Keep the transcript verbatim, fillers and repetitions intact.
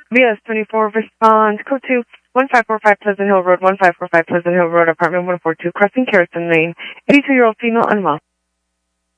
B S twenty-four, respond. Code two, one five four five Pleasant Hill Road, one five four five Pleasant Hill Road, apartment one four two, crossing Carrison Lane. eighty-two-year-old female unwell.